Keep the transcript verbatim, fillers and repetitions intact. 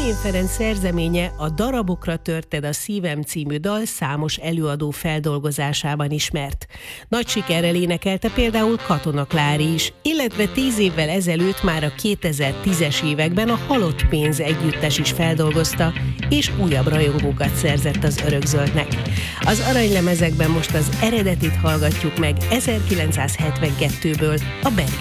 Imén Ferenc szerzeménye, a Darabokra törted a szívem című dal számos előadó feldolgozásában ismert. Nagy sikerrel énekelte például Katona Klári is, illetve tíz évvel ezelőtt már a kétezer-tízes években a Halott pénz együttes is feldolgozta, és újabb rajongókat szerzett az Örökzöldnek. Az aranylemezekben most az eredetit hallgatjuk meg ezerkilencszázhetvenkettőből, a Bergedek